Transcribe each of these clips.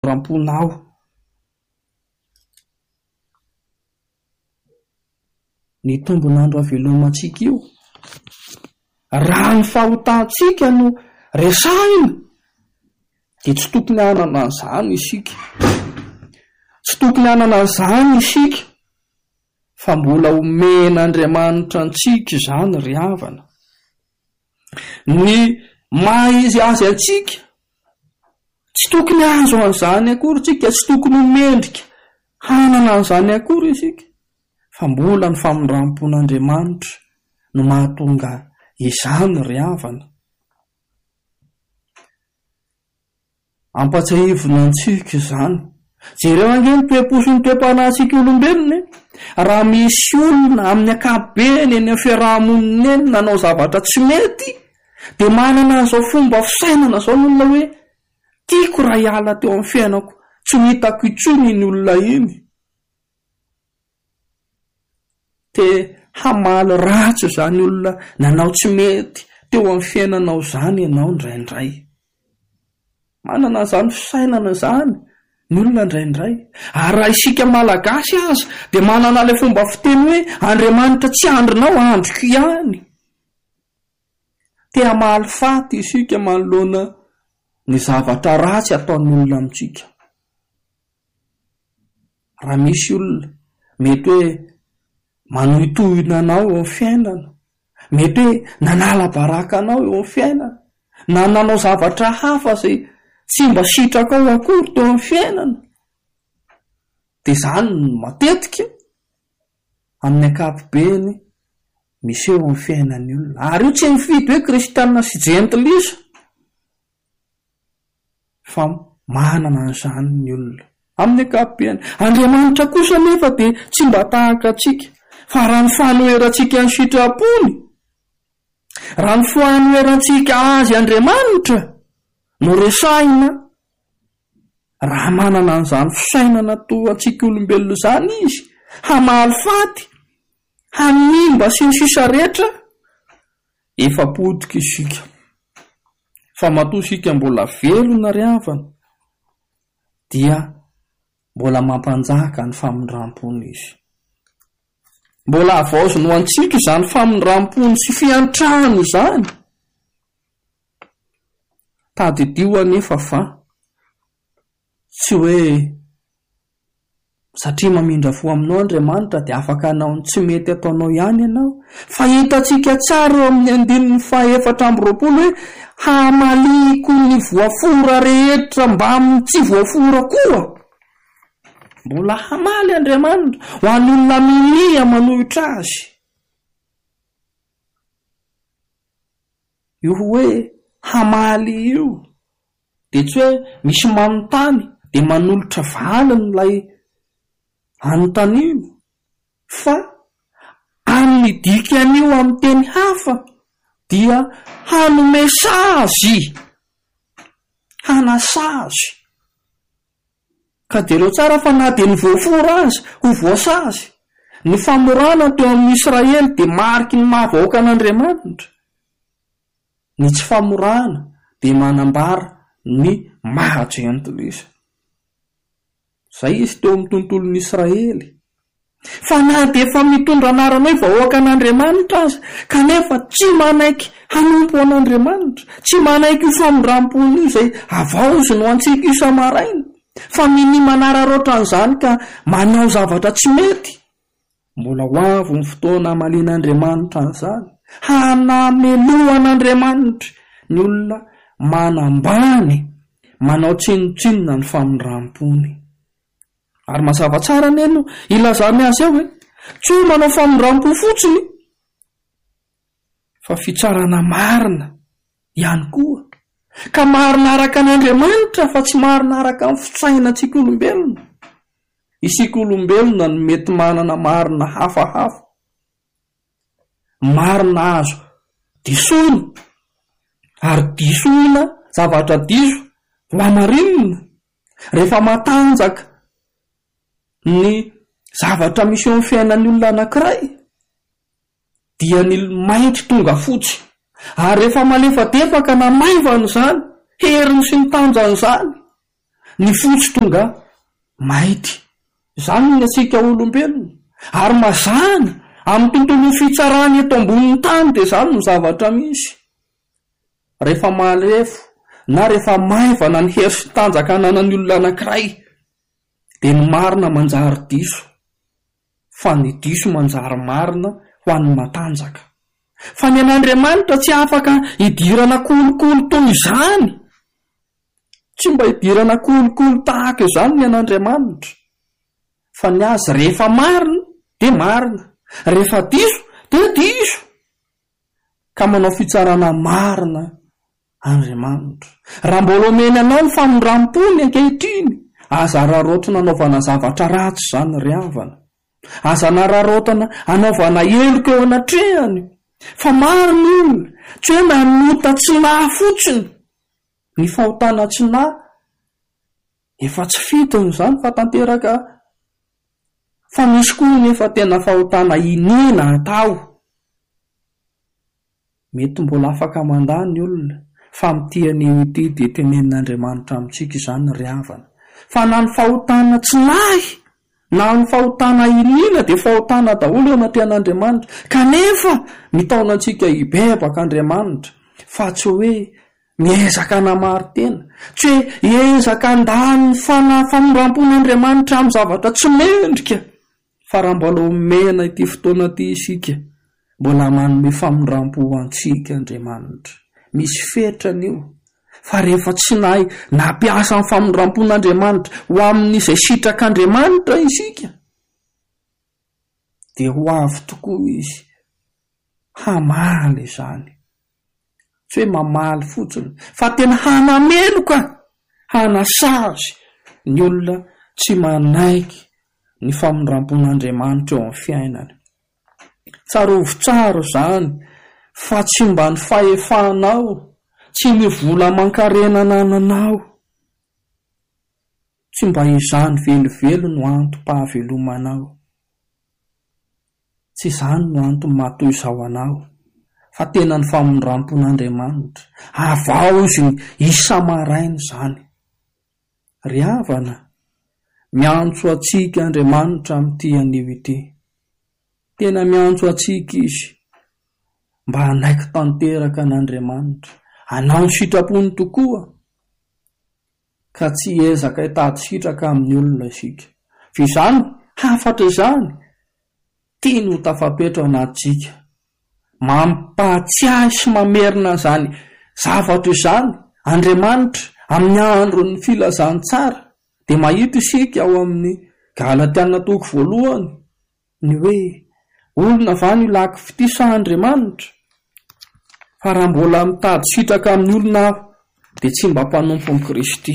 ramponao. Ny tombon'andro avelomantsika io, raha ny fahotantsika no resahina dia tsy tokony hanana an'izany isika, tsy tokony hanana an'izany isika, fa mbola omen'Andriamanitra antsika izany ry havana. Ny maha izy azy antsika tsy tokony azo an'izany akory tsika, tsy tokony homendrika hanana an'izany akory isika, fa mbola ny famindrampon'Andriamanitra no mahatonga izany ry havana. Ampatsahivina antsika izany. Jereo ange ny toe-po sy ny toe-panahintsika olombelona, raha misy olona amin'ny ankapobeny eny amin'ny fiarahamonina eny nanao zavatra tsy mety, dia manana an'izao fomba fisainana izao ny olona hoe tiako raha hiala teo amin'ny fiainako, tsy ho hitako intsony ny olona iny. Te hamaly ratsy izany olona nanao tsy mety teo amin'ny fiainanao izany ianao indraindray. Manana izany fisainana izany ny olona indraindray. Ary raha isika malagasy aza dia manana ilay fomba fiteny hoe Andriamanitra tsy andrinao, androko ihany. Te hamaly faty isika manoloana ny zavatra ratsy ataon'ny olona amintsika. Raha misy olona mety hoe manohitohina anao eo amin'ny fiainana, mety hoe nanala baraka anao eo amin'ny fiainana, na nanao zavatra hafa izay tsy mba sitraka ao akory teo amin'ny fiainana, dia izany matetika amin'ny ankapobeny misy eo amin'ny fiainan'ny olona. Ary io tsy mifidy hoe kristianina sy jentilisa, fa manana an'izany ny olona amin'ny ankapobeny. Andriamanitra kosa nefa dia tsy mba tahaka atsika, fa raha ny fanoherantsika ny sitrapony, raha ny fanoherantsika azy Andriamanitra no resahina, raha manana an'izany fisainana toa antsika olombelona izany izy, hamaly faty, hanimba sy ny sisa rehetra, efa potika isika. Fa matoa isika mbola velona ry havana, dia mbola mampanjaka ny famindram-pony izy. Mbola avaozy no antsika izany famindram-pony sy fiantrahany izany. Tadidio anefa fa tsy hoe satria mamindra fo aminao Andriamanitra dia afaka hanao ny tsy mety ataonao ihany ianao, fa hitantsika tsara eo amin'ny 4:20 hoe hamaliko ny voafora rehetra mba amin'ny tsy voafora koa. Mbola hamaly Andriamanitra ho an'olona minia manohitra azy. Io hoe hamaly io dia tsy hoe misy manontany dia manolotra valiny ilay anontaniny, fa amin'ny dikan'io amin'ny teny hafa dia hanome sazy, hanasazy. Ka jereo tsara fa na dia ny voafora azy ho voasazy. Ny famorana teo amin'ny Israely dia mariky ny mahavahoaka an'Andriamanitra. Ny tsy famorana dia manambara ny mahajentilisa. Izay izy teo amin'ny tontolon'ny Israely. Fa na dia efa mitondra anarana hoe vahoaka an'Andriamanitra azy, kanefa tsy manaiky hanompo an'Andriamanitra, tsy manaiky io famindram-pony io izay avaozy no antsika isa-maraina, fa minia manararoatra an'izany ka manao zavatra tsy mety. Mbola ho avy ny fotoana hamalian'Andriamanitra an'izany, hanameloan'Andriamanitra ny olona manambany, manao tsinotsinona ny famindram-pony. Ary mazava tsara neno ilazany azy eo hoe tsy ho manao famindram-po fotsiny, fa fitsarana marina ihany koa. Ka marina araka an'Andriamanitra fa tsy marina araka amin'ny fisainantsika olombelona. Isika olombelona no mety manana marina hafahafa, marina azo disoina, ary disoina zavatra diso ho amarinina rehefa matanjaka ny zavatra misy eo amin'ny fiainan'ny olona anankiray, dia ny maitry tonga fotsy. Ary rehefa malefadefaka na maivana izany, heriny sy ny tanjan'izany, ny fotsy tonga maity. Zany ny atsika olombelona. Ary mazana amin'ny tontolo fitsarany eto ambonin'ny tany dia zany no zavatra misy. Rehefa malefo na rehefa maivana ny hery sy tanjaka ananan'ny olona anankiray dia ny marina manjary diso, fa ny diso manjary marina ho an'ny matanjaka. Fa ny an'Andriamanitra tsy afaka hidirana kolokolo toy izany. Tsy mba hidirana kolokolo tahaka izany ny an'Andriamanitra. Fa ny azy rehefa marina dia marina, rehefa diso dia diso. Ka manao fitsarana marina Andriamanitra. Raha mbola omeny anao ny famondram-pony ankehitriny, aza rarotina anaovana zavatra ratsy izany ry havana. Aza nararotina anaovana heloka eo anatrehany. Fa maro ny olona tsy hoe manota tsinahy fotsiny. Ny fahotana tsinahy efa tsy fitony izany fa tanteraka, fa misy koa nefa tena fahotana inena atao. Mety mbola afaka mandany olona, fa mitiany ity dia tenenin'Andriamanitra amintsika izany ry havana. Fa na ny fahotana tsinahy na ny fahotana inina dia fahotana daholo eo anatrehan'Andriamanitra. Kanefa mitaona antsika hibebaka Andriamanitra, fa tsy hoe miezaka namary tena, tsy hoe hiezaka andany ny famondram-pon'Andriamanitra amin'ny zavatra tsy mendrika. Fa raha mbola omena ity fotoana ity isika, mbola manome famondram-po antsika Andriamanitra. Misy fetrany io. Fa rehefa tsy nahay nampiasa ny famondram-pon'Andriamanitra ho amin'izay sitrak'Andriamanitra isika, dia ho avy tokoa izy hamaly izany. Tsy hoe mamaly fotsiny, fa tena hanameloka, hanasazy ny olona tsy manaiky ny famondram-pon'Andriamanitra eo amin'ny fiainany. Tsarovy tsara izany fa tsy mba ny fahefanao, tsy ny vola aman-karena nananao, tsy mba izany velivelo no antom-pahavelomanao, tsy izany no antom-matoy izao anao, fa tena ny famondram-pon'Andriamanitra. Avao izy isa maraina izany. Ry havana, miantso atsika Andriamanitra amin'ity anio ity. Tena miantso atsika izy mba hanaiky tanteraka an'Andriamanitra, hanao ny sitrapony tokoa, ka tsy ezaka hitady sitraka amin'ny olona isika. Fa izany hafatra izany tiany ho tafapetra anatsika, mampatsiahy sy mamerina izany zavatra izany Andriamanitra amin'ny andro ny filazany tsara. Dia mahita isika ao amin'ny Galatiana toko 1 ny hoe olona vany ilaky fitisan'Andriamanitra. Fa raha mbola mitady sitraka amin'ny olona aho dia tsy mba mpanompo amin'ny Kristy.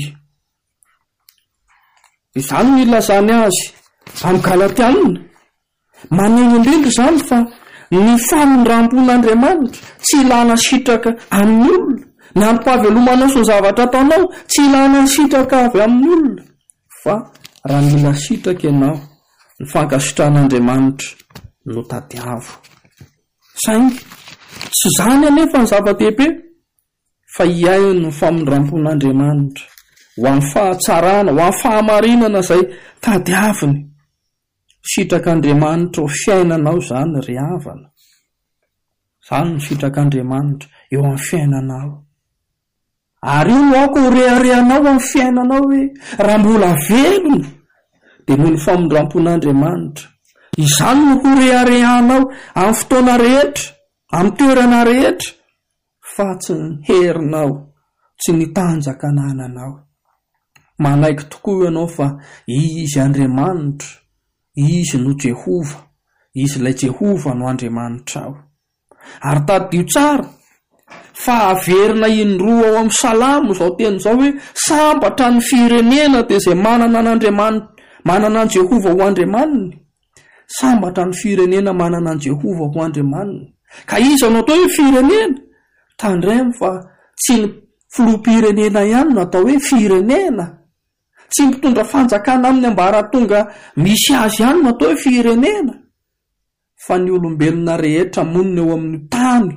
Izany no ilazany azy amin'ny Galatiana. Maneno indrindra izany fa ny famondram-pon'Andriamanitra tsy ilana sitraka amin'ny olona, na ny fahavelomanao sy ny zavatra ataonao tsy ilana sitraka avy amin'ny olona, fa raha mila sitraka ianao, ny fankasitran'Andriamanitra no tadiavo. Saingy tsy izany anefa ny zava-dehibe, fa hiaino ny famondram-pon'Andriamanitra ho amin'ny fahatsarana, ho amin'ny fahamarinana izay tadiaviny. Sitrak'Andriamanitra ho fiainanao izany ry havana. Izany ny sitrak'Andriamanitra eo amin'ny fiainanao. Ary io no aoko ho reharehanao amin'ny fiainanao hoe raha mbola velona dia noho ny famondram-pon'Andriamanitra. Izany no ho reharehanao amin'ny fotoana rehetra, amin'ny toerana rehetra, fa tsy ny herinao, tsy ny tanjaka anananao. Manaiky tokoa ianao fa izy Andriamanitra, izy no Jehova, izy ilay Jehova no Andriamanitra ao. Ary tadio tsara fa averina indroa ao amin'ny Salamo izao teny izao hoe sambatra ny firenena dia izay manana an'Andriamanitra, manana an Jehova ho Andriamaniny. Sambatra ny firenena manana an Jehova ho Andriamaniny. Ka iza no atao hoe firenena? Tandremo fa tsy ny filoham-pirenena ihany no atao hoe firenena. Tsy mitondra fanjakana amin'ny ambaratonga misy azy ihany no atao hoe firenena. Fa ny olombelona rehetra monina eo amin'ny tany,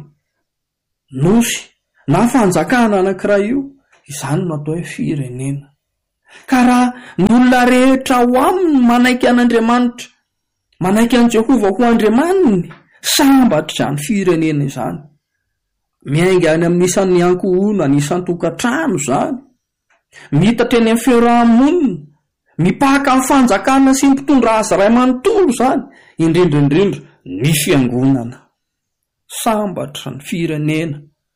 nosy na fanjakana anankiray io, izany no atao hoe firenena. Ka raha ny olona rehetra ho aminy manaiky an'Andriamanitra, manaiky an' Jehova ho Andriamaniny, sambatra izany firenena izany. Miainga any amin'isan'ny ankohona, isan-tokantrano izany, mitatra eny amin'ny fiarahamonina, mipaka amin'ny fanjakana sy mpitondra azy ray manontolo izany, indrindra ny fiangonana. Sambatra ny firenena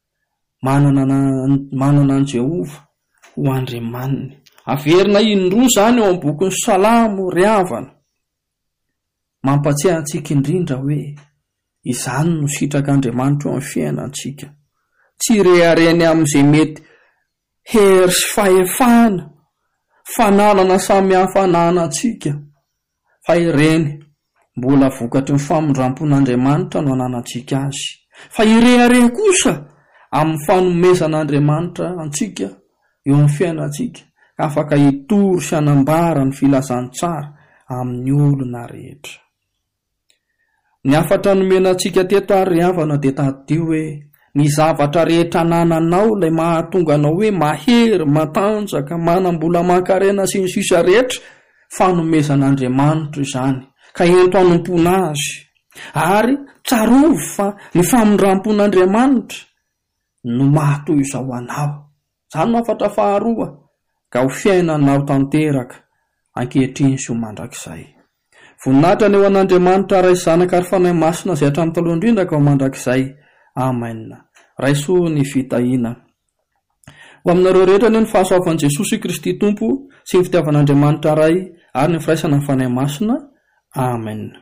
manana an Jehova ho Andriamaniny. Averina indroa izany eo amin'ny bokin'ny Salamo ry havana. Mampatsiahy antsika indrindra hoe izany no sitrak'Andriamanitra eo amin'ny fiainantsika. Tsy rehareny amin'izay mety hery sy fahefana, fananana samy hafa ananantsika, fa ireny mbola vokatry ny famondrampon'Andriamanitra no ananantsika azy. Fa irehareha kosa amin'ny fanomezan'Andriamanitra antsika eo amin'ny fiainantsika, afaka hitory sy hanambara ny filazantsara amin'ny olona rehetra. Ny afatra nomenantsika teto ary havana dia tadio hoe ny zavatra rehetra nananao ilay mahatonga anao hoe mahery, matanjaka, manam-bola mankarena sy ny sisa rehetra, fanomezan'Andriamanitra izany, ka ento hanompoana azy. Ary tsarovy fa ny famondrampon'Andriamanitra no mahatoy izao anao. Izany no afatra faharoa, ka ho fiainanao tanteraka ankehitriny sy ho mandrakizay. Voninahitra ny eo an'Andriamanitra ray zanaka ary fanahy masina izay hatramin'ny taloha indrindra ka ho mandrakizay. Amen. Raisoa ny fitahiana. Ho aminareo rehetra ny fahasoavan'i Jesosy Kristy Tompo sy ny fitiavan'Andriamanitra ray ary ny firaisana ny fanahy masina. Amen.